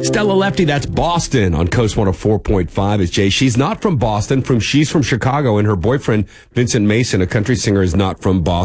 Stella Lefty, that's Boston on Coast 104.5 is Jay. She's not from Boston. She's from Chicago, and her boyfriend, Vincent Mason, a country singer, is not from Boston.